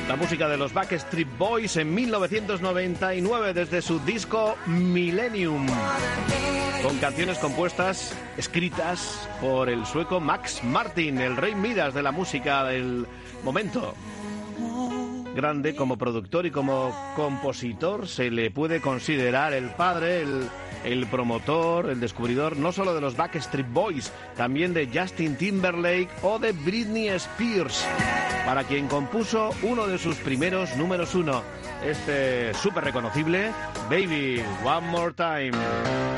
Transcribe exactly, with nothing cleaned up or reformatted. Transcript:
La música de los Backstreet Boys en mil novecientos noventa y nueve desde su disco Millennium, con canciones compuestas, escritas por el sueco Max Martin, el rey Midas de la música del momento. Grande como productor y como compositor, se le puede considerar el padre, el, el promotor, el descubridor, no solo de los Backstreet Boys, también de Justin Timberlake o de Britney Spears, para quien compuso uno de sus primeros números uno, este súper reconocible, Baby, One More Time.